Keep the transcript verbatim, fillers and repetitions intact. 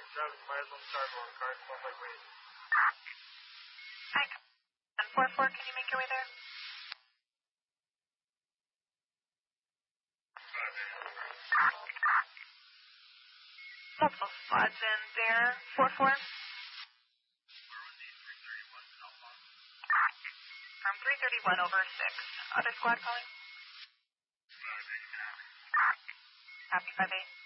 Travis Myers on Starboard, car one by way. Hi, and four four, can you make your way there? Multiple squads in there, four four. From three thirty-one over six. Other squad calling? Copy, five eight.